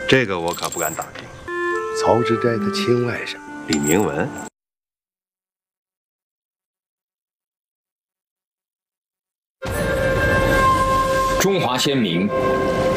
这个我可不敢打听。 曹植斋他亲外甥李明文。 中华先民